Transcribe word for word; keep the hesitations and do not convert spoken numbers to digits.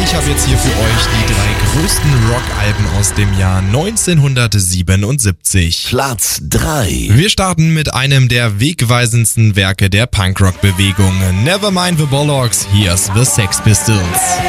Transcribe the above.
Ich habe jetzt hier für euch die drei größten Rockalben aus dem Jahr neunzehnhundertsiebenundsiebzig. Platz drei. Wir starten mit einem der wegweisendsten Werke der Punkrock-Bewegung. Nevermind the Bollocks, here's the Sex Pistols.